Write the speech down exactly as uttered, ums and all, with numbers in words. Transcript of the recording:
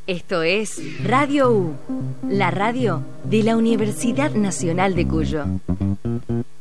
Esto es Radio U, la radio de la Universidad Nacional de Cuyo.